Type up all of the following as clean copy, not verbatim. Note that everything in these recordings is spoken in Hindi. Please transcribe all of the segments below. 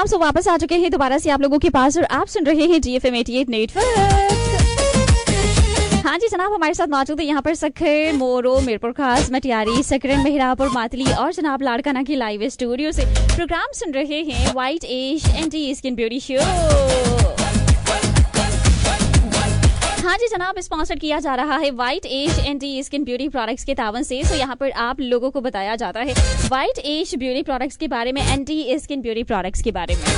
जनाब सो वापस आ चुके हैं दोबारा से आप लोगों के पास और आप सुन रहे हैं DFM 88 नेटवर्क। हाँ जी जनाब, हमारे साथ मौजूद है यहाँ पर सखर, मोरो, मीरपुर खास, मटियारी, सकरन, मेहरापुर, मातली और जनाब लाड़काना की लाइव स्टूडियो से प्रोग्राम सुन रहे हैं व्हाइट एश एंटी स्किन ब्यूटी शो। हाँ जी जनाब, स्पॉन्सर किया जा रहा है व्हाइट एश एंटी स्किन ब्यूटी प्रोडक्ट्स के तावन से। तो यहाँ पर आप लोगों को बताया जाता है व्हाइट एश ब्यूटी प्रोडक्ट्स के बारे में, एंटी स्किन ब्यूटी प्रोडक्ट्स के बारे में।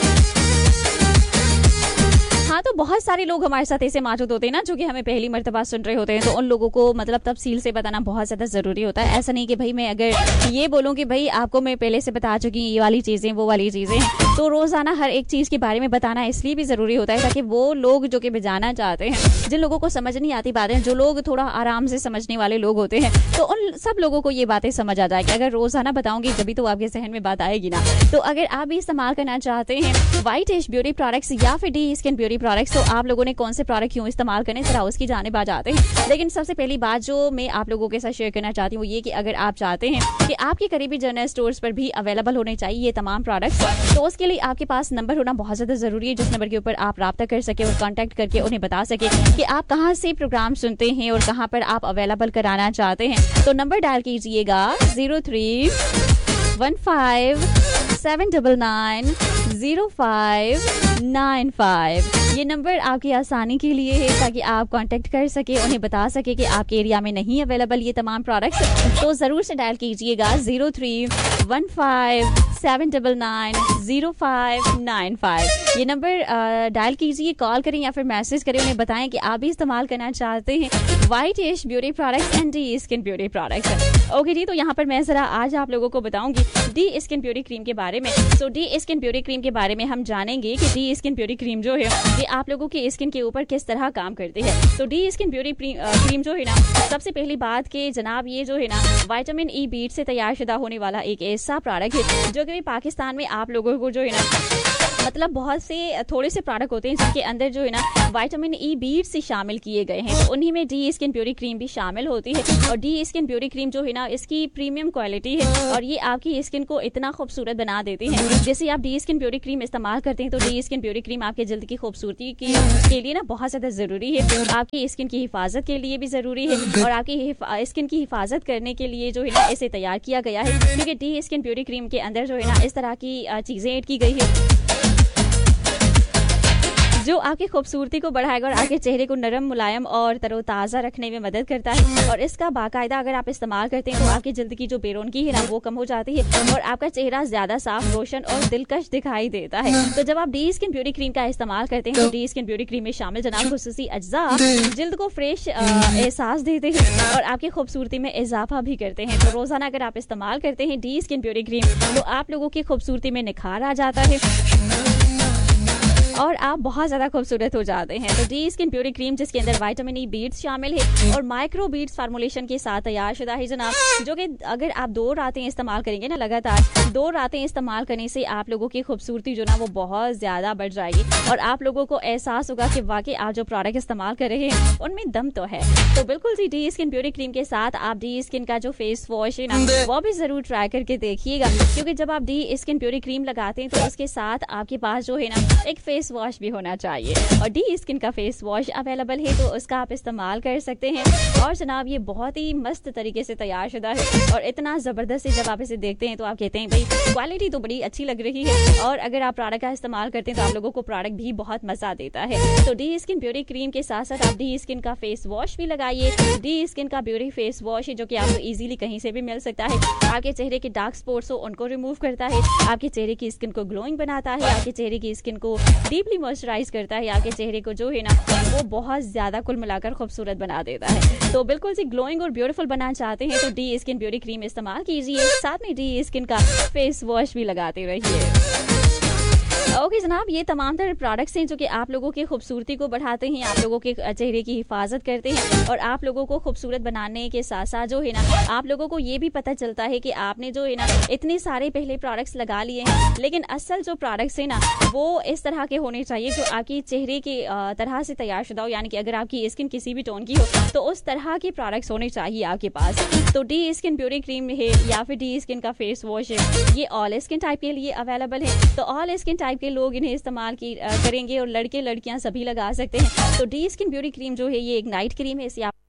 हाँ, तो बहुत सारे लोग हमारे साथ ऐसे मौजूद होते हैं ना जो कि हमें पहली मर्तबा सुन रहे होते हैं, तो उन लोगों को मतलब तफसील से बताना बहुत ज्यादा जरूरी होता है। ऐसा नहीं कि भाई मैं अगर ये बोलूँ कि भाई आपको मैं पहले से बता चुकी ये वाली चीजें वो वाली चीजें, तो रोजाना हर एक चीज के बारे में बताना इसलिए भी जरूरी होता है ताकि वो लोग जो कि जाना चाहते हैं, जिन लोगों को समझ नहीं आती बातें, जो लोग थोड़ा आराम से समझने वाले लोग होते हैं, तो उन सब लोगों को ये बातें समझ आ जाएगी। अगर रोजाना बताऊंगी जभी तो आपके जहन में बात आएगी ना। तो अगर आप भी इस्तेमाल करना चाहते हैं व्हाइट एश ब्यूटी प्रोडक्ट्स या फिर डी स्किन ब्यूटी प्रोडक्ट्स, तो आप लोगों ने कौन से प्रोडक्ट क्यों इस्तेमाल करें जरा उसकी जानिब आ जाते हैं। लेकिन सबसे पहली बात जो मैं आप लोगों के साथ शेयर करना चाहती हूँ वो ये कि अगर आप चाहते हैं कि आपके करीबी जनरल स्टोर्स पर भी अवेलेबल होने चाहिए ये तमाम प्रोडक्ट्स, तो उसके लिए आपके पास नंबर होना बहुत ज्यादा जरूरी है, जिस नंबर के ऊपर आप राब्ता कर सके और कांटेक्ट करके उन्हें बता सके कि आप कहां से प्रोग्राम सुनते हैं और कहां पर आप अवेलेबल कराना चाहते हैं। तो नंबर डायल कीजिएगा 031579905995। ये नंबर आपकी आसानी के लिए है ताकि आप कांटेक्ट कर सके, उन्हें बता सके कि आपके एरिया में नहीं अवेलेबल ये तमाम प्रोडक्ट्स। तो जरूर से डायल कीजिएगा 031579905995। ये नंबर डायल कीजिए, कॉल करें या फिर मैसेज करें, उन्हें बताएं कि आप भी इस्तेमाल करना चाहते हैं white ash beauty products and D skin beauty products. Okay जी, तो यहाँ पर मैं जरा आज आप लोगों को बताऊंगी डी स्किन ब्यूटी क्रीम के बारे में। सो डी स्किन ब्यूटी क्रीम के बारे में हम जानेंगे कि डी स्किन ब्यूटी क्रीम जो है ये आप लोगों की स्किन के ऊपर किस तरह काम करती है। तो डी स्किन ब्यूटी क्रीम जो है ना, सबसे पहली बात कि जनाब ये जो है ना विटामिन ई बीट से तैयार शुदा होने वाला एक ऐसा प्रोडक्ट है जो कि पाकिस्तान में आप लोगों को जो है ना मतलब बहुत से थोड़े से प्रोडक्ट होते हैं जिनके अंदर जो है ना विटामिन ई बीट से शामिल किए गए हैं, तो उन्हीं में डी स्किन ब्यूटी क्रीम भी शामिल होती है। और डी स्किन ब्यूटी क्रीम जो है ना इसकी प्रीमियम क्वालिटी है और ये आपकी स्किन को इतना खूबसूरत बना देती है। जैसे आप डी स्किन ब्यूटी क्रीम इस्तेमाल करते हैं तो डी स्किन ब्यूटी क्रीम आपके जल्द की खूबसूरती के लिए ना बहुत ज्यादा जरूरी है, आपकी स्किन की हिफाजत के लिए भी जरूरी है और आपकी स्किन की हिफाजत करने के लिए जो है ना इसे तैयार किया गया है, क्योंकि डी स्किन ब्यूटी क्रीम के अंदर जो है ना इस तरह की चीजें ऐड की गई है जो आपकी खूबसूरती को बढ़ाएगा और आपके चेहरे को नरम, मुलायम और तरोताज़ा रखने में मदद करता है। और इसका बाकायदा अगर आप इस्तेमाल करते हैं तो आपकी जल्द की जो बेरौनकी है ना वो कम हो जाती है और आपका चेहरा ज्यादा साफ, रोशन और दिलकश दिखाई देता है। तो जब आप डी स्किन ब्यूटी क्रीम का इस्तेमाल करते हैं तो डी स्किन ब्यूटी क्रीम में शामिल जनाब खुसूसी अज्जा जल्द को फ्रेश एहसास देते हैं और आपकी खूबसूरती में इजाफा भी करते हैं। तो रोजाना अगर आप इस्तेमाल करते हैं डी स्किन ब्यूटी क्रीम तो आप लोगों की खूबसूरती में निखार आ जाता है और आप बहुत ज्यादा खूबसूरत हो जाते हैं। तो डी स्किन ब्यूटी क्रीम जिसके अंदर विटामिन ई बीट्स शामिल है और माइक्रो बीट्स फार्मूलेशन के साथ तैयार शुदा है जनाब, जो कि अगर आप 2 रातें इस्तेमाल करेंगे ना लगातार 2 रातें इस्तेमाल करने से आप लोगों की खूबसूरती जो ना वो बहुत ज्यादा बढ़ जाएगी और आप लोगों को एहसास होगा कि वाकई आप जो प्रोडक्ट इस्तेमाल कर रहे हैं उनमें दम तो है। तो बिल्कुल G D skin beauty cream के साथ आप डी स्किन का जो फेस वॉश है ना वो भी जरूर ट्राई करके देखिएगा, क्योंकि जब आप डी स्किन ब्यूटी क्रीम लगाते हैं तो उसके साथ आपके पास जो है ना एक फेस वॉश भी होना चाहिए और डी स्किन का फेस वॉश अवेलेबल है तो उसका आप इस्तेमाल कर सकते हैं। और जनाब ये बहुत ही मस्त तरीके से तैयार शुदा है और इतना जबरदस्त है, जब आप इसे देखते हैं तो आप कहते हैं भाई क्वालिटी तो बड़ी अच्छी लग रही है और अगर आप प्रोडक्ट का इस्तेमाल करते हैं तो आप लोगों को प्रोडक्ट भी बहुत मजा देता है। तो डी स्किन ब्यूटी क्रीम के साथ साथ आप डी स्किन का फेस वॉश भी लगाइए। डी स्किन का ब्यूटी फेस वॉश है जो कि आपको इजीली कहीं से भी मिल सकता है, आपके चेहरे के डार्क स्पॉट्स हो उनको रिमूव करता है, आपके चेहरे की स्किन को ग्लोइंग बनाता है, आपके चेहरे की स्किन को डीपली मॉइस्चराइज करता है, आपके चेहरे को जो है ना वो बहुत ज्यादा कुल मिलाकर खूबसूरत बना देता है। तो बिल्कुल सी ग्लोइंग और ब्यूटीफुल बनाना चाहते हैं तो डी स्किन ब्यूटी क्रीम इस्तेमाल कीजिए, साथ में डी स्किन का फेस वॉश भी लगाते रहिए। ओके जनाब, ये तमाम तरह प्रोडक्ट्स हैं जो कि आप लोगों की खूबसूरती को बढ़ाते हैं, आप लोगों के चेहरे की हिफाजत करते हैं और आप लोगों को खूबसूरत बनाने के साथ साथ जो है ना, आप लोगों को ये भी पता चलता है कि आपने जो है ना इतने सारे पहले प्रोडक्ट्स लगा लिए हैं, लेकिन असल जो प्रोडक्ट्स है ना वो इस तरह के होने चाहिए जो आपकी चेहरे की तरह से तैयारशुदा हो, यानी कि अगर आपकी स्किन किसी भी टोन की हो तो उस तरह के प्रोडक्ट्स होने चाहिए आपके पास। तो डी स्किन ब्यूटी क्रीम है या फिर डी स्किन का फेस वॉश है, ये ऑल स्किन टाइप के लिए अवेलेबल है। तो ऑल स्किन टाइप के लोग इन्हें इस्तेमाल करेंगे और लड़के लड़कियां सभी लगा सकते हैं। तो डी स्किन ब्यूटी क्रीम जो है ये एक नाइट क्रीम है, इसे आप